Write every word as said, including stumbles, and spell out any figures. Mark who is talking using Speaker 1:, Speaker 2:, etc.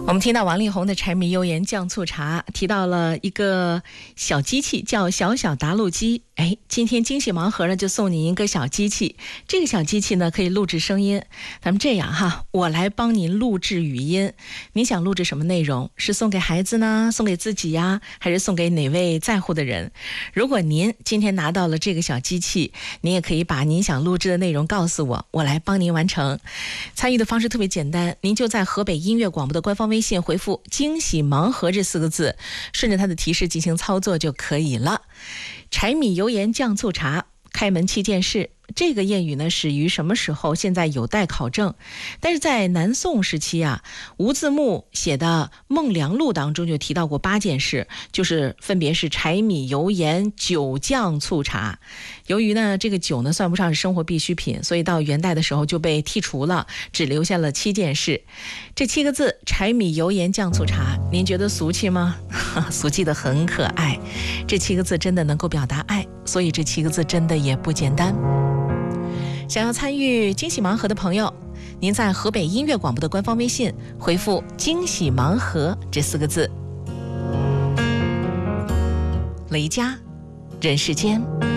Speaker 1: 我们听到王力宏的柴米油盐酱醋茶，提到了一个小机器叫小小打录机。哎，今天惊喜盲盒呢就送你一个小机器，这个小机器呢可以录制声音。咱们这样哈，我来帮您录制语音。您想录制什么内容？是送给孩子呢？送给自己呀？还是送给哪位在乎的人？如果您今天拿到了这个小机器，您也可以把您想录制的内容告诉我，我来帮您完成。参与的方式特别简单，您就在河北音乐广播的官方微信回复惊喜盲盒这四个字，顺着它的提示进行操作就可以了。柴米油盐酱醋茶，开门七件事，这个谚语呢始于什么时候？现在有待考证。但是在南宋时期啊，吴自牧写的《梦良录》当中就提到过八件事，就是分别是柴米油盐酒酱醋茶。由于呢这个酒呢算不上是生活必需品，所以到元代的时候就被剔除了，只留下了七件事。这七个字柴米油盐酱醋茶，您觉得俗气吗？俗气的很可爱。这七个字真的能够表达爱，所以这七个字真的也不简单。想要参与惊喜盲盒的朋友，您在河北音乐广播的官方微信回复惊喜盲盒这四个字。雷佳，人世间。